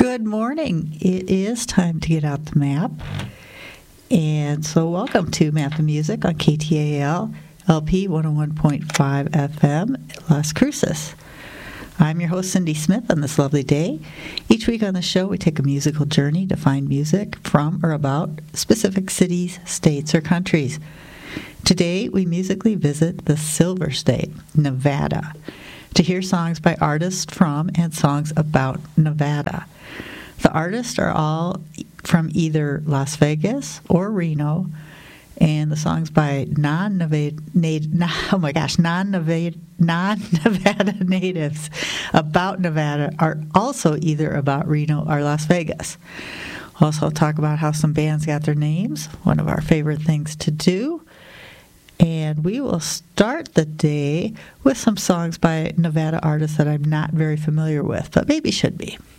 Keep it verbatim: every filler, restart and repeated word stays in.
Good morning. It is time to get out the map. And so welcome to Map the Music on K T A L, L P one oh one point five F M, Las Cruces. I'm your host, Cindy Smith, on this lovely day. Each week on the show, we take a musical journey to find music from or about specific cities, states, or countries. Today, we musically visit the Silver State, Nevada, to hear songs by artists from and songs about Nevada. The artists are all from either Las Vegas or Reno, and the songs by non-Nevada, oh my gosh, non-Nevada, non-Nevada natives about Nevada are also either about Reno or Las Vegas. Also talk about how some bands got their names, one of our favorite things to do. And we will start the day with some songs by Nevada artists that I'm not very familiar with, but maybe should be.